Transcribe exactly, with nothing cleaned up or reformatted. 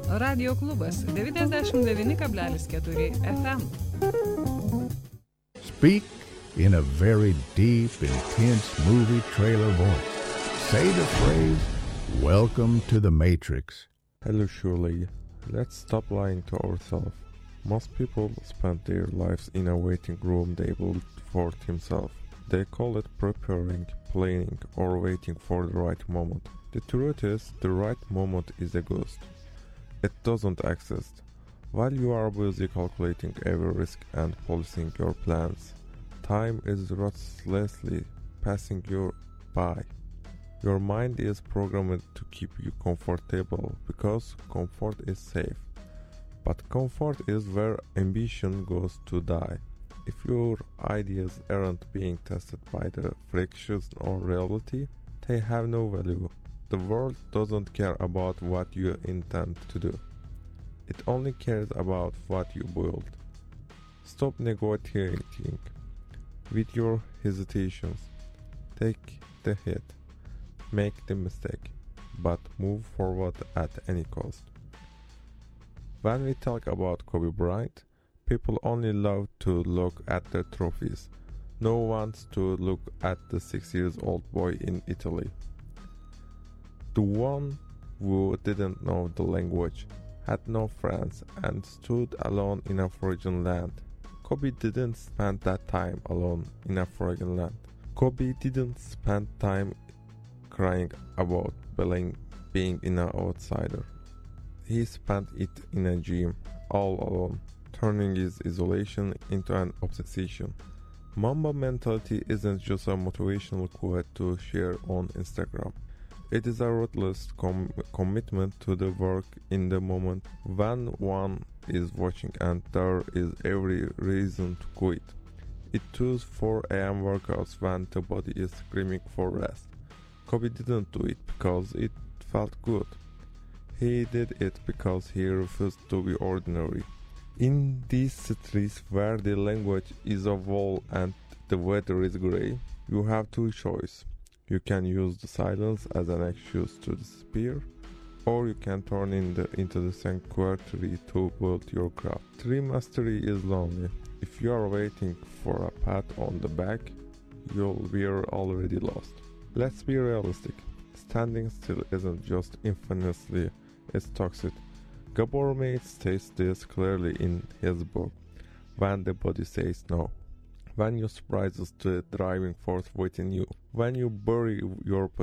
Radio klubas devyniasdešimt devyni kablelis keturi F M. Speak in a very deep, intense movie trailer voice. Say the phrase, "Welcome to the Matrix." Hello, Shirley. Let's stop lying to ourselves. Most people spend their lives in a waiting room they built for themselves. They call it preparing, planning, or waiting for the right moment. The truth is, the right moment is a ghost. It doesn't exist. While you are busy calculating every risk and policing your plans, time is ruthlessly passing you by. Your mind is programmed to keep you comfortable because comfort is safe. But comfort is where ambition goes to die. If your ideas aren't being tested by the frictions or reality, they have no value. The world doesn't care about what you intend to do. It only cares about what you build. Stop negotiating with your hesitations. Take the hit. Make the mistake. But move forward at any cost. When we talk about Kobe Bryant, people only love to look at the trophies. No one wants to look at the six-year-old boy in Italy. The one who didn't know the language, had no friends, and stood alone in a foreign land. Kobe didn't spend that time alone in a foreign land. Kobe didn't spend time crying about being, being an outsider. He spent it in a gym, all alone, turning his isolation into an obsession. Mamba mentality isn't just a motivational quote to share on Instagram. It is a ruthless com- commitment to the work in the moment when one is watching and there is every reason to quit. It does four a.m. workouts when the body is screaming for rest. Kobe didn't do it because it felt good. He did it because he refused to be ordinary. In these streets where the language is a wall and the weather is grey, you have two choices. You can use the silence as an excuse to disappear, or you can turn in the, into the sanctuary to build your craft. Tree mastery is lonely. If you are waiting for a pat on the back, you'll be already lost. Let's be realistic. Standing still isn't just infamously, it's toxic. Gabor Mate states this clearly in his book, When the Body Says No. When you surprises the driving force within you, when you bury your